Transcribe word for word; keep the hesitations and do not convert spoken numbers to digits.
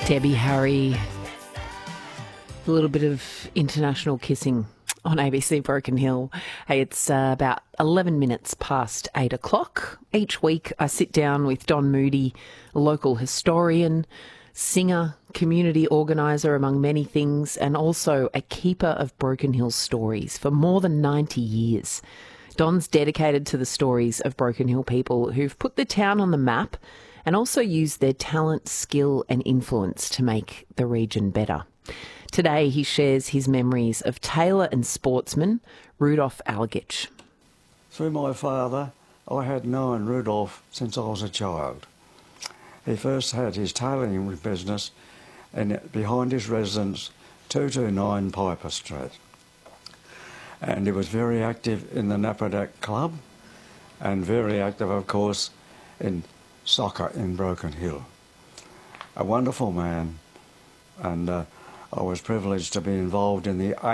Debbie Harry. A little bit of international kissing on A B C Broken Hill. Hey, it's uh, about eleven minutes past eight o'clock. Each week I sit down with Don Moody, a local historian, singer, community organiser among many things, and also a keeper of Broken Hill stories for more than ninety years. Don's dedicated to the stories of Broken Hill people who've put the town on the map and also used their talent, skill and influence to make the region better. Today he shares his memories of tailor and sportsman Rudolph Algich. Through my father, I had known Rudolph since I was a child. He first had his tailoring business in, behind his residence, two two nine Piper Street. And he was very active in the Napadak Club and very active, of course, in soccer in Broken Hill. A wonderful man, and uh, I was privileged to be involved in the